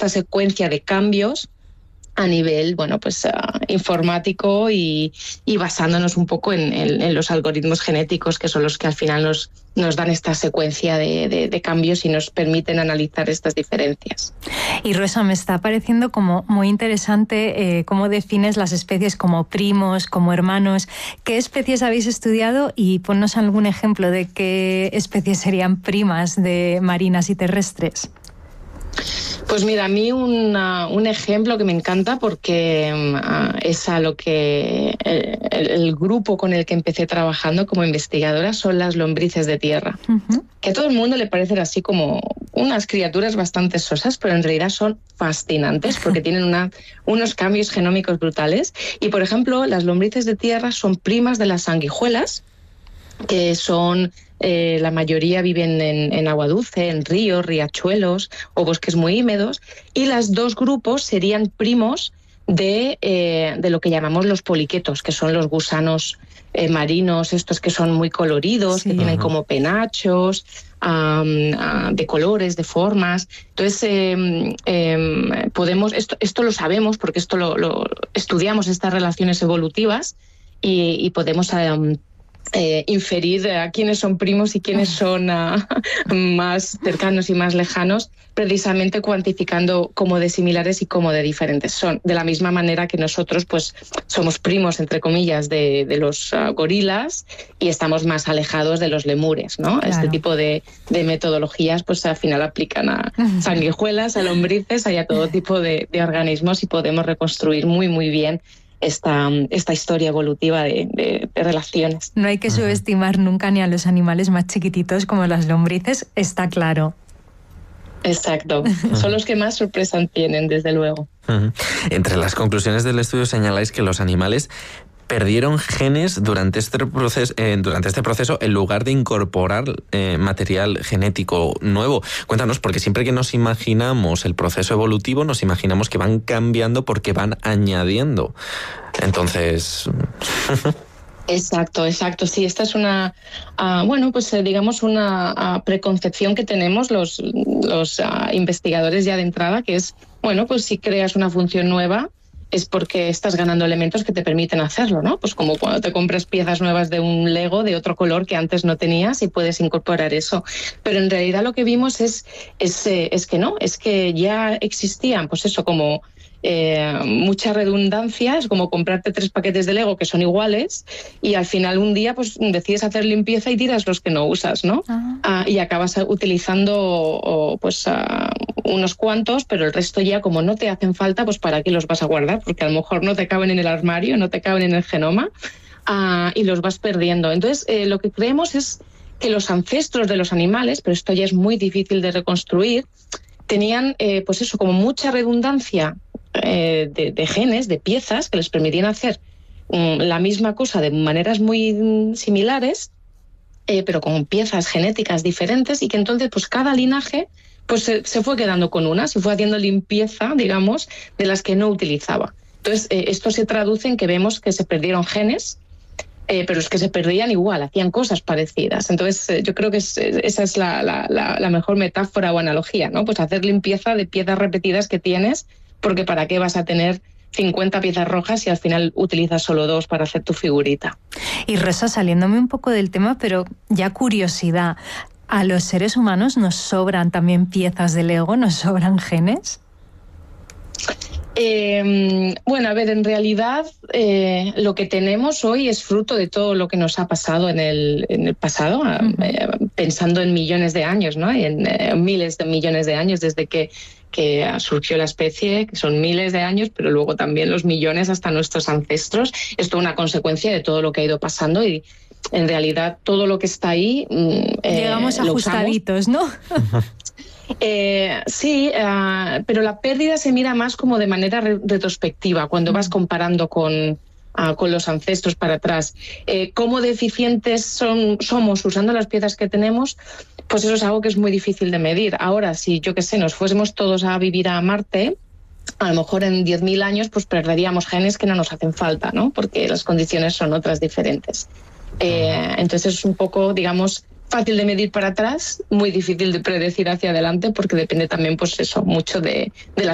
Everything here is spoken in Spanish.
esta secuencia de cambios a nivel, informático y basándonos un poco en los algoritmos genéticos, que son los que al final nos dan esta secuencia de cambios y nos permiten analizar estas diferencias. Y Rosa, me está pareciendo como muy interesante cómo defines las especies como primos, como hermanos. ¿Qué especies habéis estudiado? Y ponnos algún ejemplo de qué especies serían primas de marinas y terrestres. Pues mira, a mí un ejemplo que me encanta porque es a lo que el grupo con el que empecé trabajando como investigadora son las lombrices de tierra. Uh-huh. Que a todo el mundo le parecen así como unas criaturas bastante sosas, pero en realidad son fascinantes porque tienen unos cambios genómicos brutales. Y, por ejemplo, las lombrices de tierra son primas de las sanguijuelas, que son... la mayoría viven en agua dulce, en ríos, riachuelos o bosques muy húmedos, y los dos grupos serían primos de lo que llamamos los poliquetos, que son los gusanos marinos, estos que son muy coloridos, sí, que tienen como penachos, de colores, de formas. Entonces, esto lo sabemos porque esto lo estudiamos, estas relaciones evolutivas, y podemos... inferir a quiénes son primos y quiénes son más cercanos y más lejanos, precisamente cuantificando cómo de similares y cómo de diferentes son. De la misma manera que nosotros pues somos primos, entre comillas, de los gorilas y estamos más alejados de los lemures, ¿no? Claro. Este tipo de metodologías pues al final aplican a sanguijuelas, a lombrices, a todo tipo de organismos, y podemos reconstruir muy, muy bien esta historia evolutiva de relaciones. No hay que subestimar nunca ni a los animales más chiquititos como las lombrices, está claro. Exacto, son los que más sorpresa tienen, desde luego. Entre las conclusiones del estudio señaláis que los animales perdieron genes durante este proceso en lugar de incorporar material genético nuevo. Cuéntanos, porque siempre que nos imaginamos el proceso evolutivo, nos imaginamos que van cambiando porque van añadiendo. Entonces... Exacto. Sí, esta es una preconcepción que tenemos los investigadores ya de entrada, que es, si creas una función nueva, es porque estás ganando elementos que te permiten hacerlo, ¿no? Pues como cuando te compras piezas nuevas de un Lego de otro color que antes no tenías y puedes incorporar eso. Pero en realidad lo que vimos es que no, es que ya existían, pues eso, como mucha redundancia, es como comprarte 3 paquetes de Lego que son iguales y al final un día pues decides hacer limpieza y tiras los que no usas, ¿no? Y acabas utilizando unos cuantos, pero el resto ya, como no te hacen falta, pues ¿para qué los vas a guardar? Porque a lo mejor no te caben en el armario, no te caben en el genoma, y los vas perdiendo. Entonces, lo que creemos es que los ancestros de los animales, pero esto ya es muy difícil de reconstruir, tenían, como mucha redundancia de genes, de piezas, que les permitían hacer la misma cosa de maneras muy similares, pero con piezas genéticas diferentes, y que entonces, pues cada linaje pues se fue quedando con una, se fue haciendo limpieza, digamos, de las que no utilizaba. Entonces, esto se traduce en que vemos que se perdieron genes, pero es que se perdían igual, hacían cosas parecidas. Entonces, yo creo que esa es la mejor metáfora o analogía, ¿no? Pues hacer limpieza de piezas repetidas que tienes, porque ¿para qué vas a tener 50 piezas rojas si al final utilizas solo 2 para hacer tu figurita? Y Rosa, saliéndome un poco del tema, pero ya curiosidad, ¿a los seres humanos nos sobran también piezas de Lego? ¿Nos sobran genes? En realidad lo que tenemos hoy es fruto de todo lo que nos ha pasado en el pasado, pensando en millones de años, ¿no? En miles de millones de años desde que surgió la especie, que son miles de años, pero luego también los millones hasta nuestros ancestros. Esto es una consecuencia de todo lo que ha ido pasando, y en realidad todo lo que está ahí llegamos ajustaditos, ¿no? Sí, pero la pérdida se mira más como de manera retrospectiva, cuando vas comparando con los ancestros para atrás. ¿Cómo deficientes somos usando las piezas que tenemos? Pues eso es algo que es muy difícil de medir. Ahora, si nos fuésemos todos a vivir a Marte, a lo mejor en 10.000 años pues perderíamos genes que no nos hacen falta, ¿no? Porque las condiciones son otras diferentes. Entonces es un poco, digamos, fácil de medir para atrás, muy difícil de predecir hacia adelante, porque depende también, pues eso, mucho de las